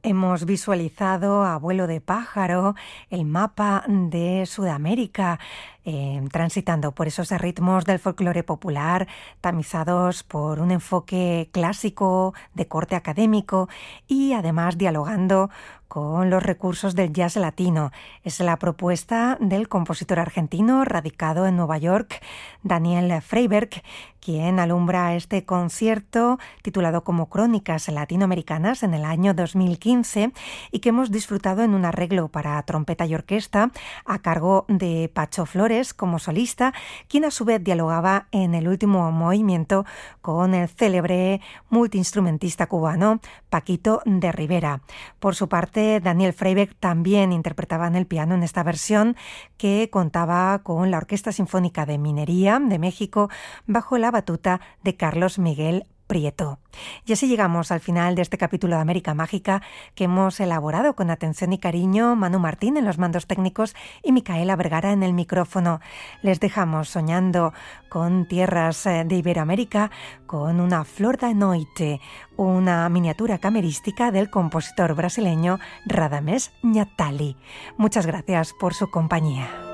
Hemos visualizado a vuelo de pájaro el mapa de Sudamérica, transitando por esos ritmos del folclore popular, tamizados por un enfoque clásico de corte académico y además dialogando con los recursos del jazz latino. Es la propuesta del compositor argentino radicado en Nueva York, Daniel Freyberg, quien alumbra este concierto titulado como Crónicas Latinoamericanas en el año 2015 y que hemos disfrutado en un arreglo para trompeta y orquesta a cargo de Pacho Flores como solista, quien a su vez dialogaba en el último movimiento con el célebre multiinstrumentista cubano Paquito de Rivera. Por su parte, Daniel Freyberg también interpretaba en el piano en esta versión, que contaba con la Orquesta Sinfónica de Minería de México bajo la batuta de Carlos Miguel Prieto. Y así llegamos al final de este capítulo de América Mágica que hemos elaborado con atención y cariño Manu Martín en los mandos técnicos y Micaela Vergara en el micrófono. Les dejamos soñando con tierras de Iberoamérica con una Flor da Noite, una miniatura camerística del compositor brasileño Radamés Ñatali. Muchas gracias por su compañía.